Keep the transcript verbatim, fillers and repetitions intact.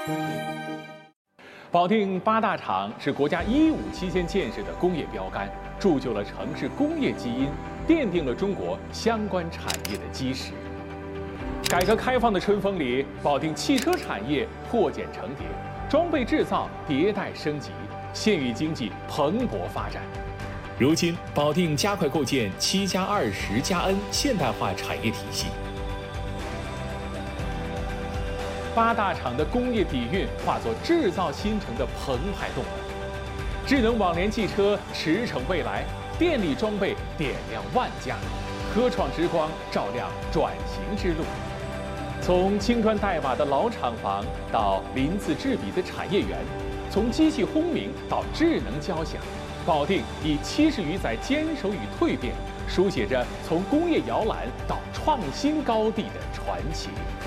保定八大厂是国家“一五”期间建设的工业标杆，铸就了城市工业基因，奠定了中国相关产业的基石。改革开放的春风里，保定汽车产业破茧成蝶，装备制造迭代升级，县域经济蓬勃发展。如今，保定加快构建“七加二十加 N” 现代化产业体系。八大厂的工业底蕴化作制造新城的澎湃动能，智能网联汽车驰骋未来，电力装备点亮万家，科创之光照亮转型之路。从青砖黛瓦的老厂房到鳞次栉比的产业园，从机器轰鸣到智能交响，保定以七十余载坚守与蜕变，书写着从工业摇篮到创新高地的传奇。